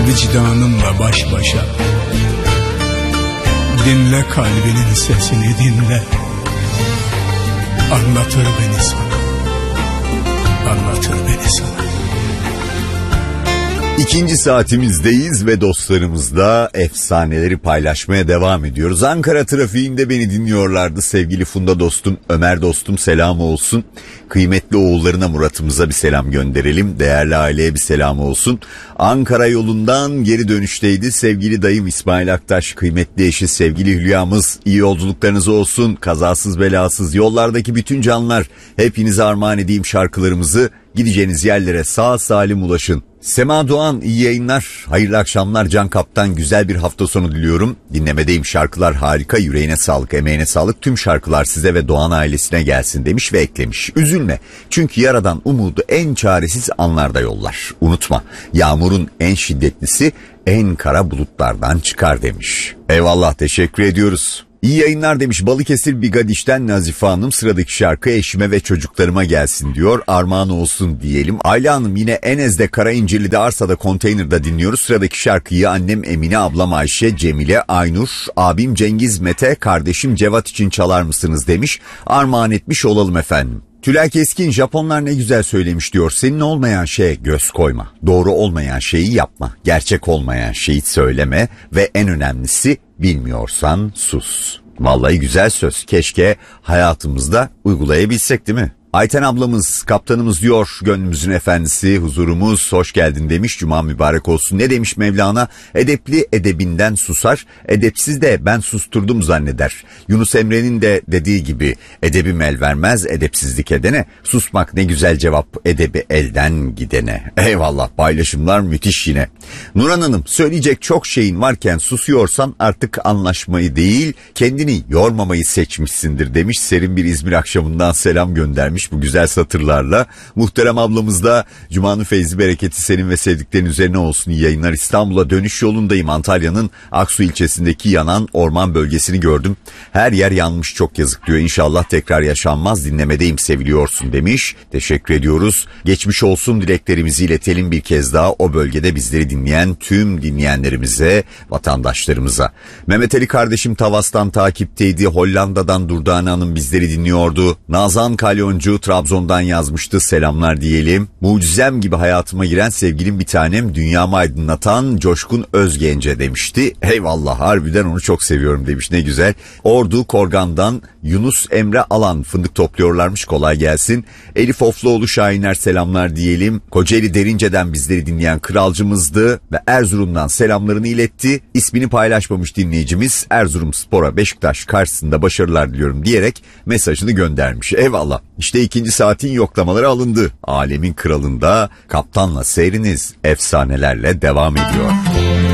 vicdanınla baş başa. Dinle kalbinin sesini dinle. Anlatır beni sana. Anlatır beni sana. İkinci saatimizdeyiz ve dostlarımızla efsaneleri paylaşmaya devam ediyoruz. Ankara trafiğinde beni dinliyorlardı. Sevgili Funda dostum, Ömer dostum selam olsun. Kıymetli oğullarına, Murat'ımıza bir selam gönderelim. Değerli aileye bir selam olsun. Ankara yolundan geri dönüşteydi. Sevgili dayım İsmail Aktaş, kıymetli eşi sevgili Hülya'mız, iyi yolculuklarınız olsun. Kazasız belasız yollardaki bütün canlar, hepinize armağan edeyim şarkılarımızı. Gideceğiniz yerlere sağ salim ulaşın. Sema Doğan, iyi yayınlar, hayırlı akşamlar. Can Kaptan, güzel bir hafta sonu diliyorum. Dinlemedeyim, şarkılar harika, yüreğine sağlık, emeğine sağlık. Tüm şarkılar size ve Doğan ailesine gelsin demiş ve eklemiş. Üzülme, çünkü yaradan umudu en çaresiz anlarda yollar. Unutma, yağmurun en şiddetlisi en kara bulutlardan çıkar demiş. Eyvallah, teşekkür ediyoruz. İyi yayınlar demiş Balıkesir Bigadiş'ten Nazife Hanım. Sıradaki şarkı eşime ve çocuklarıma gelsin diyor. Armağan olsun diyelim. Ayla Hanım yine Enez'de, Karayincirli'de, Arsa'da, Konteyner'da dinliyoruz. Sıradaki şarkıyı annem Emine, ablam Ayşe, Cemile, Aynur, abim Cengiz, Mete, kardeşim Cevat için çalar mısınız demiş. Armağan etmiş olalım efendim. Tülay Keskin, Japonlar ne güzel söylemiş diyor. Senin olmayan şeye göz koyma. Doğru olmayan şeyi yapma. Gerçek olmayan şeyi söyleme ve en önemlisi, bilmiyorsan sus. Vallahi güzel söz. Keşke hayatımızda uygulayabilsek, değil mi? Ayten ablamız, kaptanımız diyor, gönlümüzün efendisi, huzurumuz, hoş geldin demiş. Cuma mübarek olsun. Ne demiş Mevlana? Edepli edebinden susar, edepsiz de ben susturdum zanneder. Yunus Emre'nin de dediği gibi, edebim el vermez edepsizlik edene, susmak ne güzel cevap edebi elden gidene. Eyvallah, paylaşımlar müthiş yine. Nurhan Hanım, söyleyecek çok şeyin varken susuyorsan artık anlaşmayı değil, kendini yormamayı seçmişsindir demiş. Serin bir İzmir akşamından selam göndermiş bu güzel satırlarla. Muhterem ablamız da Cuma'nın feyzi bereketi senin ve sevdiklerin üzerine olsun. İyi yayınlar. İstanbul'a dönüş yolundayım. Antalya'nın Aksu ilçesindeki yanan orman bölgesini gördüm. Her yer yanmış, çok yazık diyor. İnşallah tekrar yaşanmaz, dinlemedeyim, seviliyorsun demiş. Teşekkür ediyoruz. Geçmiş olsun dileklerimizi iletelim bir kez daha o bölgede bizleri dinleyen tüm dinleyenlerimize, vatandaşlarımıza. Mehmet Ali kardeşim Tavas'tan takipteydi. Hollanda'dan Durdane Hanım bizleri dinliyordu. Nazan Kalyoncu Trabzon'dan yazmıştı, selamlar diyelim. Mucizem gibi hayatıma giren sevgilim bir tanem, dünyamı aydınlatan Coşkun Özgence demişti. Eyvallah, harbiden onu çok seviyorum demiş, ne güzel. Ordu Korgan'dan Yunus Emre Alan, fındık topluyorlarmış, kolay gelsin. Elif Ofluoğlu Şahiner selamlar diyelim. Kocaeli Derince'den bizleri dinleyen kralcımızdı ve Erzurum'dan selamlarını iletti. İsmini paylaşmamış dinleyicimiz, Erzurumspor'a Beşiktaş karşısında başarılar diliyorum diyerek mesajını göndermiş. Eyvallah. İşte ikinci saatin yoklamaları alındı. Alemin kralında kaptanla seyriniz efsanelerle devam ediyor.